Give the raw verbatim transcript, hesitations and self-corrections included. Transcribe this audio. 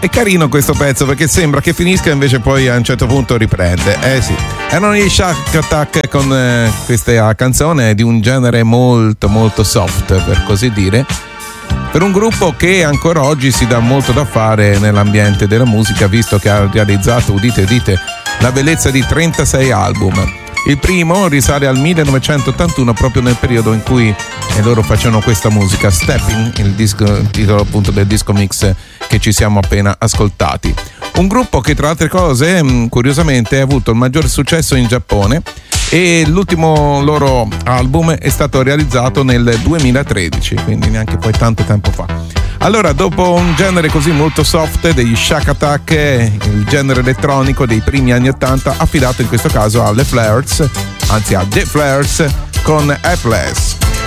È carino questo pezzo perché sembra che finisca e invece poi a un certo punto riprende. Eh sì, erano gli Shack Attack con eh, questa canzone di un genere molto molto soft, per così dire, per un gruppo che ancora oggi si dà molto da fare nell'ambiente della musica, visto che ha realizzato, udite udite, la bellezza di trentasei album. Il primo risale al millenovecentottantuno, proprio nel periodo in cui loro facevano questa musica, Stepping, il, disco, il titolo appunto del disco mix che ci siamo appena ascoltati. Un gruppo che tra altre cose, curiosamente, ha avuto il maggiore successo in Giappone e l'ultimo loro album è stato realizzato nel duemilatredici, quindi neanche poi tanto tempo fa. Allora, dopo un genere così molto soft degli Shack Attack, il genere elettronico dei primi anni ottanta, affidato in questo caso alle Flares, anzi a The Flares con Helpless.